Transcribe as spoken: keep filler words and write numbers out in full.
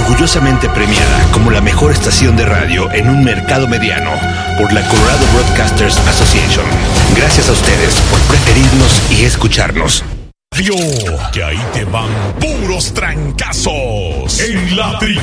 orgullosamente premiada como la mejor estación de radio en un mercado mediano por la Colorado Broadcasters Association. Gracias a ustedes por preferirnos y escucharnos. Que ahí te van puros trancazos en la tri